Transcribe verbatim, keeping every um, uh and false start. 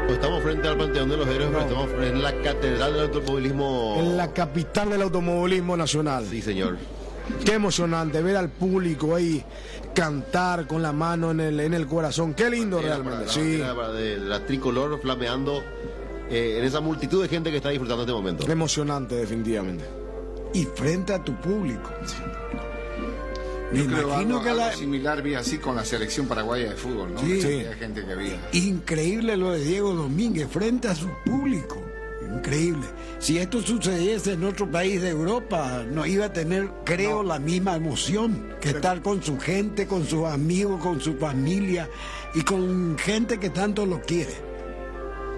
Pues estamos frente al Panteón de los Héroes, No. pero estamos en la catedral del automovilismo. En la capital del automovilismo nacional. Sí, señor. Qué emocionante ver al público ahí cantar con la mano en el, en el corazón. Qué lindo Era realmente. para- Sí. era para de la tricolor flameando eh, en esa multitud de gente que está disfrutando este momento. Emocionante, definitivamente. Y frente a tu público. Me Yo creo imagino algo, que algo la... similar vi así con la selección paraguaya de fútbol, ¿no? Sí. Había gente que había. Increíble lo de Diego Domínguez frente a su público. Increíble. Si esto sucediese en otro país de Europa, no iba a tener, creo, la misma emoción que estar con su gente, con sus amigos, con su familia y con gente que tanto lo quiere.